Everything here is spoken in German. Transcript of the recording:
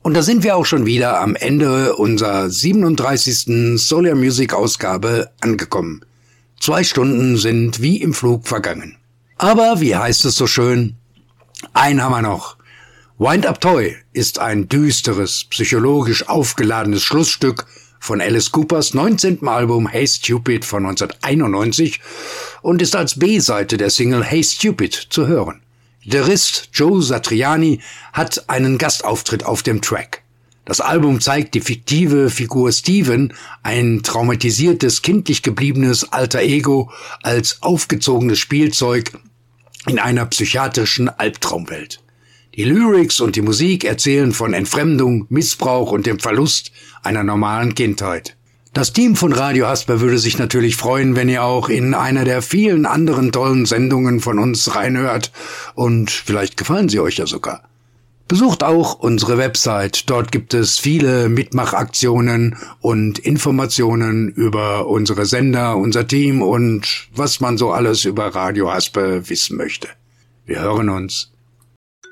Und da sind wir auch schon wieder am Ende unserer 37. Solar Music Ausgabe angekommen. 2 Stunden sind wie im Flug vergangen. Aber wie heißt es so schön? Einen haben wir noch. Wind Up Toy ist ein düsteres, psychologisch aufgeladenes Schlussstück von Alice Coopers 19. Album Hey Stupid von 1991 und ist als B-Seite der Single Hey Stupid zu hören. Gitarrist Joe Satriani hat einen Gastauftritt auf dem Track. Das Album zeigt die fiktive Figur Steven, ein traumatisiertes, kindlich gebliebenes alter Ego, als aufgezogenes Spielzeug in einer psychiatrischen Albtraumwelt. Die Lyrics und die Musik erzählen von Entfremdung, Missbrauch und dem Verlust einer normalen Kindheit. Das Team von Radio Hasper würde sich natürlich freuen, wenn ihr auch in einer der vielen anderen tollen Sendungen von uns reinhört und vielleicht gefallen sie euch ja sogar. Besucht auch unsere Website, dort gibt es viele Mitmachaktionen und Informationen über unsere Sender, unser Team und was man so alles über Radio Hasper wissen möchte. Wir hören uns.